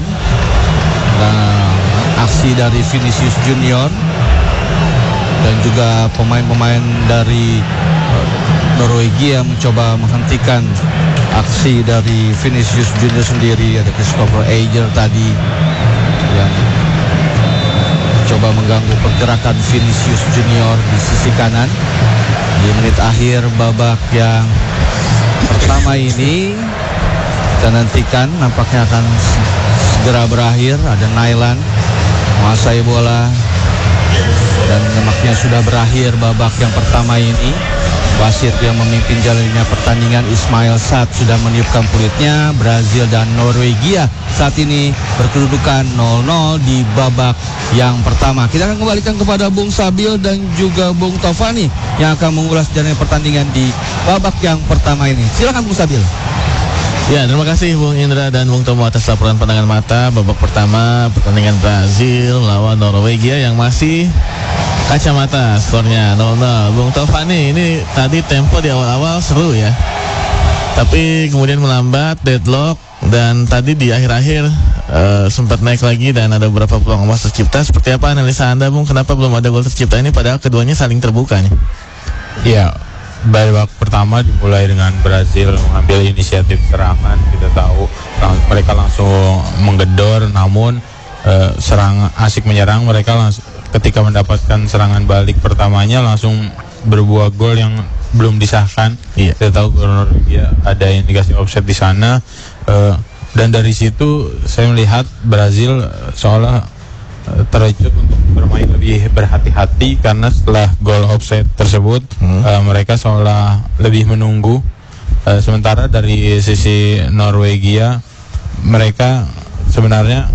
Aksi dari Vinicius Junior dan juga pemain-pemain dari Norwegia mencoba menghentikan aksi dari Vinicius Junior sendiri. Ada Christopher Ajer tadi yang coba mengganggu pergerakan Vinicius Junior di sisi kanan. Di menit akhir babak yang pertama ini kita nantikan nampaknya akan segera berakhir. Ada Nailan menguasai bola dan nampaknya sudah berakhir babak yang pertama ini. Wasit yang memimpin jalannya pertandingan Ismail Sad sudah meniupkan peluitnya. Brazil dan Norwegia saat ini berkedudukan 0-0 di babak yang pertama. Kita akan kembalikan kepada Bung Sabil dan juga Bung Taufani yang akan mengulas jalannya pertandingan di babak yang pertama ini. Silakan Bung Sabil. Ya, terima kasih Bung Indra dan Bung Tomo atas laporan pandangan mata babak pertama pertandingan Brazil lawan Norwegia yang masih kacamata skornya 0-0. Bung Taufani, ini tadi tempo di awal-awal seru ya, tapi kemudian melambat, deadlock, dan tadi di akhir-akhir sempat naik lagi dan ada beberapa peluang emas tercipta. Seperti apa analisa Anda Bung, kenapa belum ada gol tercipta ini padahal keduanya saling terbuka nih? Ya, babak pertama dimulai dengan Brazil mengambil inisiatif serangan. Kita tahu mereka langsung menggedor, namun serang asik menyerang mereka ketika mendapatkan serangan balik pertamanya langsung berbuah gol yang belum disahkan. Iya. Kita tahu Norwegia ada indikasi offside di sana, dan dari situ saya melihat Brazil seolah terjun untuk bermain lebih berhati-hati karena setelah gol offside tersebut mereka seolah lebih menunggu. Sementara dari sisi Norwegia, mereka sebenarnya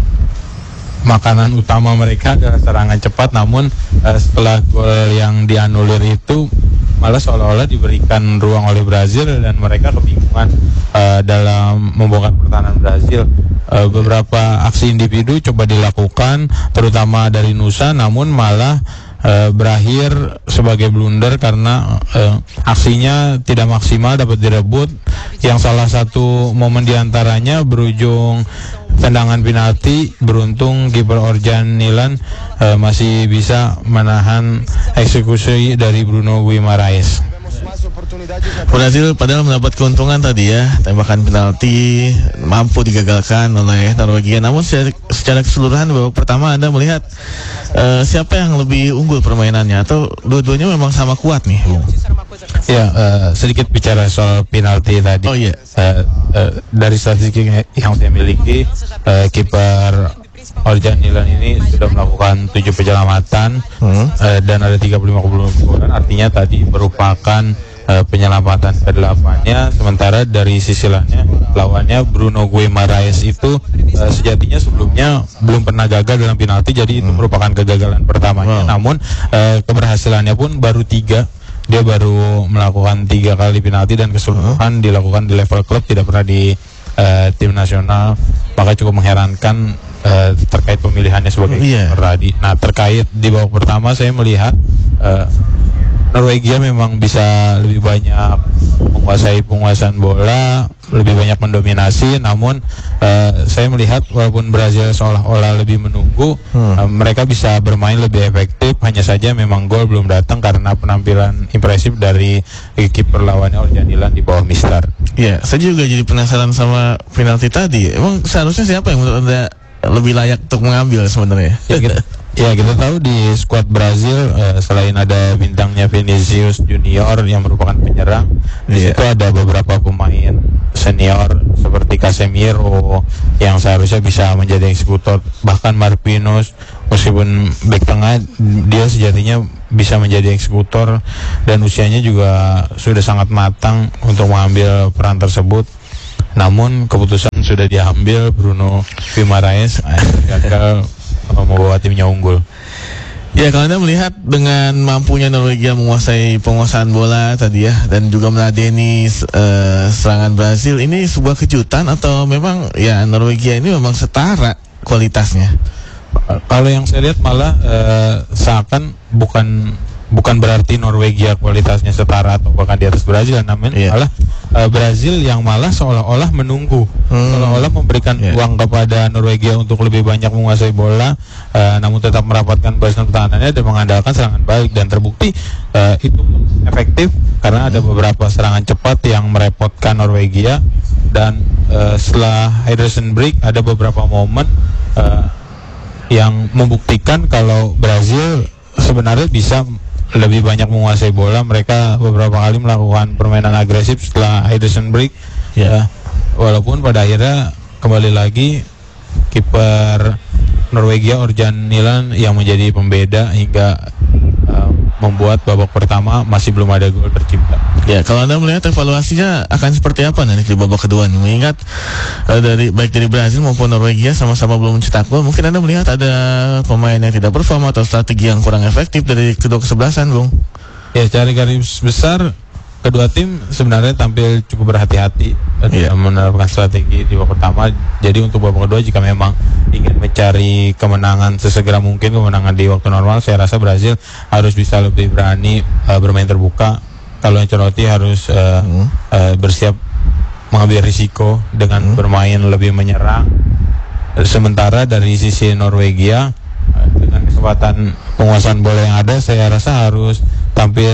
makanan utama mereka adalah serangan cepat, namun setelah gol yang dianulir itu malah seolah-olah diberikan ruang oleh Brazil dan mereka kebingungan dalam membongkar pertahanan Brazil. Beberapa aksi individu coba dilakukan terutama dari Nusa, namun malah berakhir sebagai blunder karena aksinya tidak maksimal dapat direbut, yang salah satu momen diantaranya berujung tendangan penalti. Beruntung kiper Orjan Nilan masih bisa menahan eksekusi dari Bruno Guimaraes. Brazil padahal mendapat keuntungan tadi ya, tembakan penalti mampu digagalkan oleh Norwegia. Namun secara keseluruhan babak pertama Anda melihat siapa yang lebih unggul permainannya atau dua-duanya memang sama kuat nih Bung? Ya, sedikit bicara soal penalti tadi. Oh iya. Dari statistik yang saya miliki, kiper Orjan Nilan ini sudah melakukan 7 penyelamatan dan ada 35 kebobolan. Artinya tadi merupakan penyelamatan ke-8-nya. Sementara dari sisi lawannya Bruno Guimaraes itu sejatinya sebelumnya belum pernah gagal dalam penalti, jadi itu merupakan kegagalan pertamanya. Namun keberhasilannya pun baru 3. Dia baru melakukan 3 kali penalti dan keseluruhan dilakukan di level klub, tidak pernah di tim nasional. Maka cukup mengherankan terkait pemilihannya sebagai kiper tadi. Nah, terkait di babak pertama saya melihat Norwegia memang bisa lebih banyak menguasai penguasaan bola, lebih banyak mendominasi. Namun saya melihat walaupun Brazil seolah-olah lebih menunggu, mereka bisa bermain lebih efektif. Hanya saja memang gol belum datang karena penampilan impresif dari kiper lawannya Orjanilan di bawah Mistar. Ya, saya juga jadi penasaran sama penalti tadi. Emang seharusnya siapa yang menurut Anda lebih layak untuk mengambil sebenarnya? Kita tahu di skuad Brazil selain ada bintangnya Vinicius Junior yang merupakan penyerang, di situ ada beberapa pemain senior seperti Casemiro yang seharusnya bisa menjadi eksekutor, bahkan Marquinhos meskipun bek tengah dia sejatinya bisa menjadi eksekutor dan usianya juga sudah sangat matang untuk mengambil peran tersebut. Namun keputusan sudah diambil, Bruno Guimaraes gagal membawa timnya unggul. Ya, kalau Anda melihat dengan mampunya Norwegia menguasai penguasaan bola tadi ya, dan juga meladeni serangan Brazil, ini sebuah kejutan atau memang ya Norwegia ini memang setara kualitasnya? Kalau yang saya lihat malah seakan bukan berarti Norwegia kualitasnya setara atau bahkan di atas Brazil, namun malah Brazil yang malah seolah-olah menunggu, seolah-olah memberikan uang kepada Norwegia untuk lebih banyak menguasai bola, namun tetap merapatkan barisan pertahanannya dan mengandalkan serangan balik, dan terbukti itu efektif karena ada beberapa serangan cepat yang merepotkan Norwegia, dan setelah Henderson break ada beberapa momen yang membuktikan kalau Brazil sebenarnya bisa lebih banyak menguasai bola. Mereka beberapa kali melakukan permainan agresif setelah Henderson break. Walaupun pada akhirnya kembali lagi kiper Norwegia Orjanilan yang menjadi pembeda hingga membuat babak pertama masih belum ada gol tercipta. Ya, kalau Anda melihat evaluasinya akan seperti apa nanti di babak kedua nih? Mengingat baik dari Brazil maupun Norwegia sama-sama belum mencetak gol, mungkin Anda melihat ada pemain yang tidak perform atau strategi yang kurang efektif dari kedua kesebelasan, Bung? Ya, secara garis besar kedua tim sebenarnya tampil cukup berhati-hati menerapkan strategi di babak pertama. Jadi untuk babak kedua, jika memang ingin mencari kemenangan sesegera mungkin, kemenangan di waktu normal, saya rasa Brazil harus bisa lebih berani bermain terbuka. Kalau Ancelotti harus bersiap mengambil risiko dengan bermain lebih menyerang. Sementara dari sisi Norwegia, dengan kesempatan penguasaan bola yang ada, saya rasa harus tampil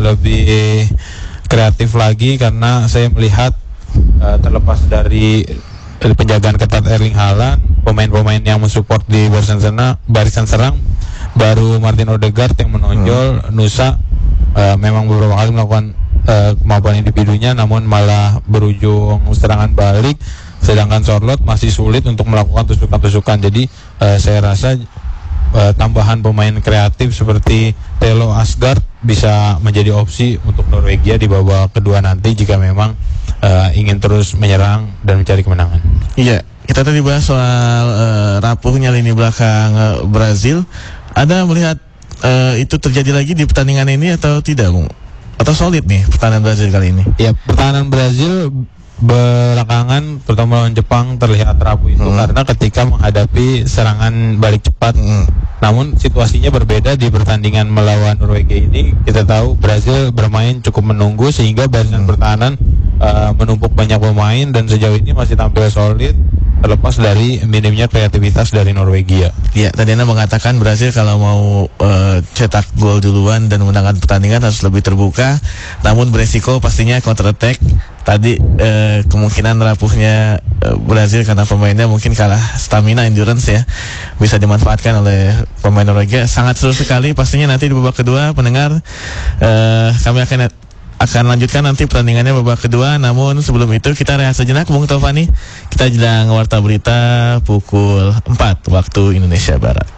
lebih kreatif lagi, karena saya melihat terlepas dari penjagaan ketat Erling Haaland, pemain-pemain yang mensupport di barisan serang baru Martin Odegaard yang menonjol. Nusa memang beberapa kali melakukan kemampuan individunya, namun malah berujung serangan balik, sedangkan Sorloth masih sulit untuk melakukan tusukan-tusukan. Jadi saya rasa tambahan pemain kreatif seperti Telo Asgard bisa menjadi opsi untuk Norwegia di babak kedua nanti jika memang ingin terus menyerang dan mencari kemenangan. Iya, kita tadi bahas soal rapuhnya lini belakang Brazil. Anda melihat itu terjadi lagi di pertandingan ini atau tidak, Bung? Atau solid nih pertahanan Brazil kali ini? Ya, pertahanan Brazil belakangan terutama lawan Jepang terlihat rapuh itu karena ketika menghadapi serangan balik cepat. Namun situasinya berbeda di pertandingan melawan Norwegia ini. Kita tahu Brazil bermain cukup menunggu sehingga barisan pertahanan menumpuk banyak pemain dan sejauh ini masih tampil solid terlepas dari minimnya kreativitas dari Norwegia. Ya, tadi Anda mengatakan Brazil kalau mau cetak gol duluan dan memenangkan pertandingan harus lebih terbuka, namun beresiko pastinya counter attack. Tadi kemungkinan rapuhnya Brazil karena pemainnya mungkin kalah stamina, endurance ya, bisa dimanfaatkan oleh pemain Norwegia. Sangat seru sekali pastinya nanti di babak kedua, pendengar. Kami akan lanjutkan nanti pertandingannya babak kedua. Namun sebelum itu kita rehat sejenak, Bung Taufani. Kita jelang warta berita pukul 4 waktu Indonesia Barat.